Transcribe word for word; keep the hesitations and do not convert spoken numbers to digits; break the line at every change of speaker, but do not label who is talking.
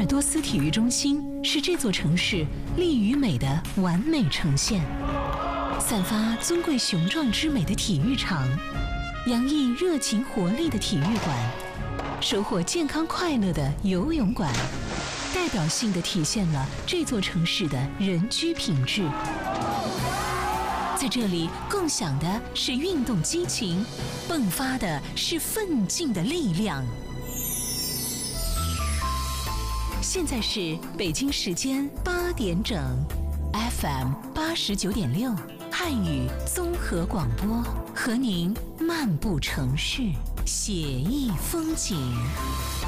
多斯体育中心是这座城市力与美的完美呈现，散发尊贵雄壮之美的体育场，洋溢热情活力的体育馆，收获健康快乐的游泳馆，代表性地体现了这座城市的人居品质。在这里共享的是运动激情，迸发的是奋进的力量。现在是北京时间八点整 ，F M 八十九点六，汉语综合广播，和您漫步城市，写意风景。